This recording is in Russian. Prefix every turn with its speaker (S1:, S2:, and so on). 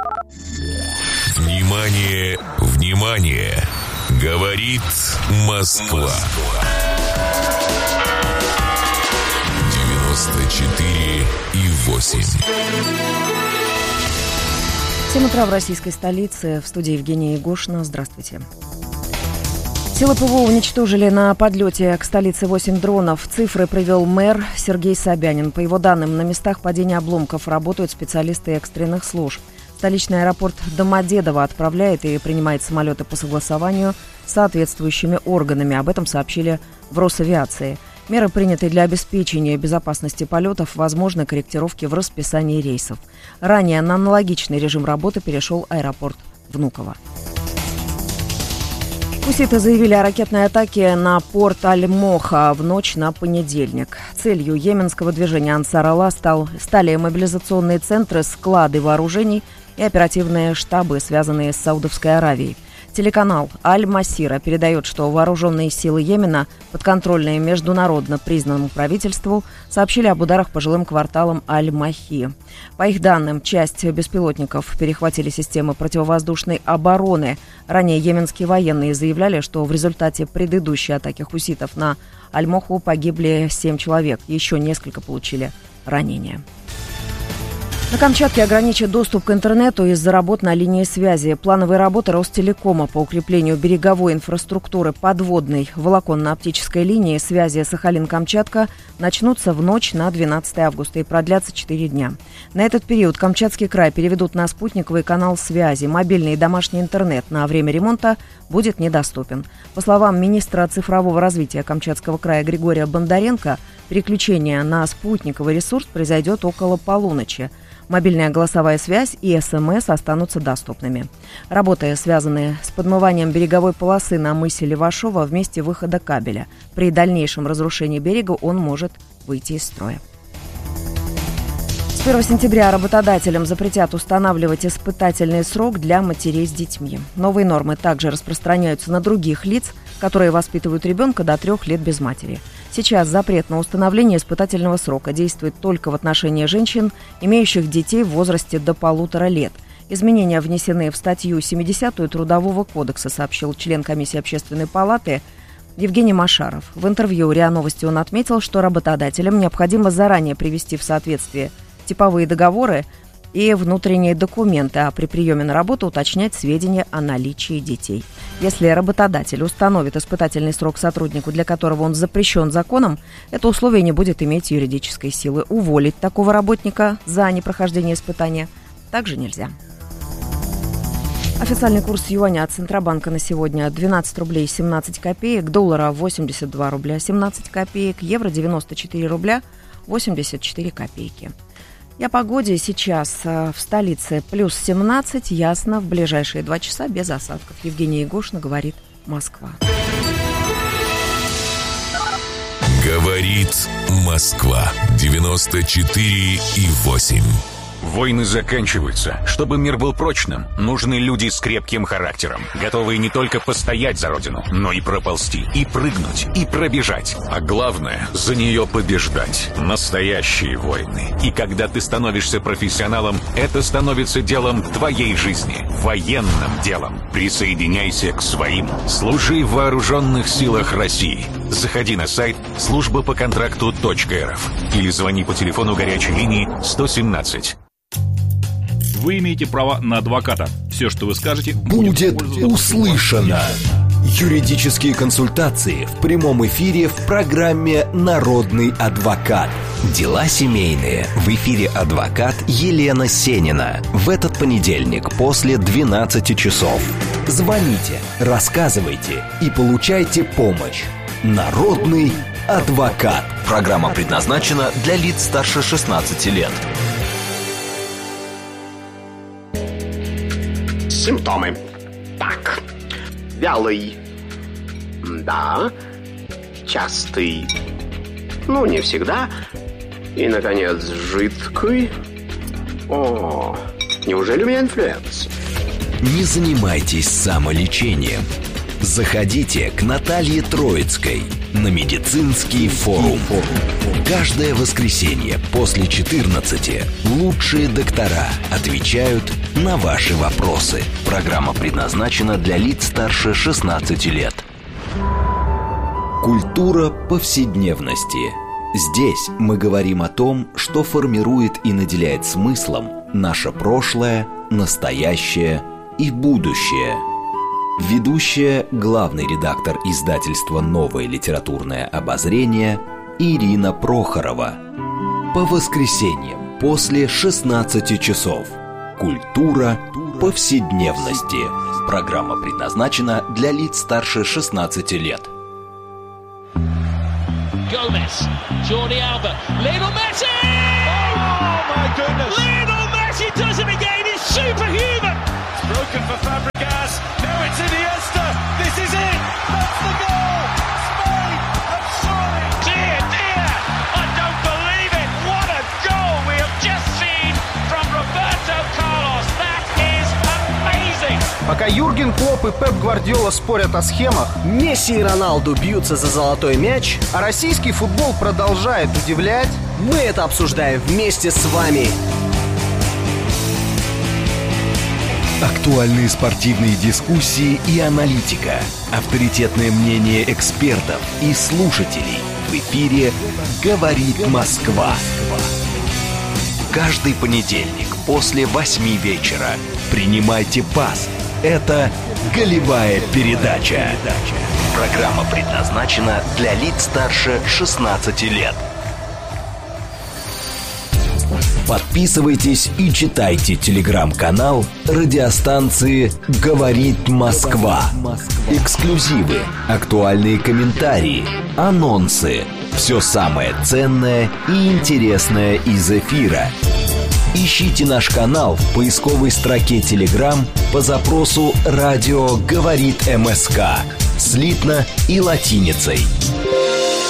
S1: Внимание, внимание! Говорит Москва. 94,8.
S2: 7 утра в российской столице. В студии Евгения Егошина. Здравствуйте. Силы ПВО уничтожили на подлете к столице 8 дронов. Цифры привел мэр Сергей Собянин. По его данным, на местах падения обломков работают специалисты экстренных служб. Столичный аэропорт Домодедово отправляет и принимает самолеты по согласованию с соответствующими органами. Об этом сообщили в Росавиации. Меры приняты для обеспечения безопасности полетов, возможны корректировки в расписании рейсов. Ранее на аналогичный режим работы перешел аэропорт Внуково. Хуситы заявили о ракетной атаке на порт Аль-Моха в ночь на понедельник. Целью йеменского движения Ансар-Аллах стали мобилизационные центры, склады вооружений и оперативные штабы, связанные с Саудовской Аравией. Телеканал Аль-Масира передает, что вооруженные силы Йемена, подконтрольные международно признанному правительству, сообщили об ударах по жилым кварталам Аль-Махи. По их данным, часть беспилотников перехватили системы противовоздушной обороны. Ранее йеменские военные заявляли, что в результате предыдущей атаки хуситов на Аль-Моху погибли 7 человек, еще несколько получили ранения. На Камчатке ограничат доступ к интернету из-за работ на линии связи. Плановые работы Ростелекома по укреплению береговой инфраструктуры подводной волоконно-оптической линии связи Сахалин-Камчатка начнутся в ночь на 12 августа и продлятся 4 дня. На этот период Камчатский край переведут на спутниковый канал связи. Мобильный и домашний интернет на время ремонта будет недоступен. По словам министра цифрового развития Камчатского края Григория Бондаренко, переключение на спутниковый ресурс произойдет около полуночи. Мобильная голосовая связь и СМС останутся доступными. Работы, связанные с подмыванием береговой полосы на мысе Левашова в месте выхода кабеля. При дальнейшем разрушении берега он может выйти из строя. С 1 сентября работодателям запретят устанавливать испытательный срок для матерей с детьми. Новые нормы также распространяются на других лиц, которые воспитывают ребенка до 3 лет без матери. Сейчас запрет на установление испытательного срока действует только в отношении женщин, имеющих детей в возрасте до 1,5 лет. Изменения внесены в статью 70 Трудового кодекса, сообщил член комиссии Общественной палаты Евгений Машаров. В интервью РИА Новости он отметил, что работодателям необходимо заранее привести в соответствие типовые договоры и внутренние документы, а при приеме на работу уточнять сведения о наличии детей. Если работодатель установит испытательный срок сотруднику, для которого он запрещен законом, это условие не будет иметь юридической силы. Уволить такого работника за непрохождение испытания также нельзя. Официальный курс юаня от Центробанка на сегодня 12 рублей 17 копеек, доллара 82 рубля 17 копеек, евро 94 рубля 84 копейки. И о погоде сейчас в столице плюс 17, ясно, в ближайшие 2 часа без осадков. Евгения Егошина, говорит Москва.
S1: Говорит Москва. 94,8.
S3: Войны заканчиваются. Чтобы мир был прочным, нужны люди с крепким характером, готовые не только постоять за родину, но и проползти, и прыгнуть, и пробежать. А главное, за нее побеждать. Настоящие войны. И когда ты становишься профессионалом, это становится делом твоей жизни. Военным делом. Присоединяйся к своим. Служи в вооруженных силах России. Заходи на сайт службапоконтракту.рф или звони по телефону горячей линии 117.
S4: Вы имеете право на адвоката. Все, что вы скажете,
S5: будет услышано. Юридические консультации в прямом эфире в программе «Народный адвокат». Дела семейные. В эфире адвокат Елена Сенина. В этот понедельник после 12 часов. Звоните, рассказывайте и получайте помощь. «Народный адвокат». Программа предназначена для лиц старше 16 лет.
S6: Симптомы. Так. Вялый. Да. Частый. Ну, не всегда. И, наконец, жидкий. О, неужели у меня инфлюенс?
S5: Не занимайтесь самолечением. Заходите к Наталье Троицкой на медицинский форум. Каждое воскресенье после 14 лучшие доктора отвечают на ваши вопросы. Программа предназначена для лиц старше 16 лет. Культура повседневности. Здесь мы говорим о том, что формирует и наделяет смыслом наше прошлое, настоящее и будущее. Ведущая, главный редактор издательства «Новое литературное обозрение» Ирина Прохорова. По воскресеньям после 16 часов. Культура повседневности. Программа предназначена для лиц старше 16 лет.
S7: Gomez, Jordi Alba, Lionel Messi! Oh my goodness! Lionel Messi does it again, he's superhuman! It's broken for Fabregas, now it's Iniesta, this is it! That's the goal! Spain have surely... Dear, dear! I don't believe it! What a goal we have just seen from Roberto Carlos! That is amazing!
S8: Пока Юрген Клопп и Пеп Гвардиола спорят о схемах, Месси и Роналду бьются за золотой мяч, а российский футбол продолжает удивлять, мы это обсуждаем вместе с вами.
S5: Актуальные спортивные дискуссии и аналитика. Авторитетное мнение экспертов и слушателей. В эфире «Говорит Москва». Каждый понедельник после 8 вечера принимайте пас. Это «Голевая передача». Программа предназначена для лиц старше 16 лет. Подписывайтесь и читайте телеграм-канал радиостанции «Говорит Москва». Эксклюзивы, актуальные комментарии, анонсы. Все самое ценное и интересное из эфира. Ищите наш канал в поисковой строке Telegram по запросу «Радио говорит МСК» слитно и латиницей.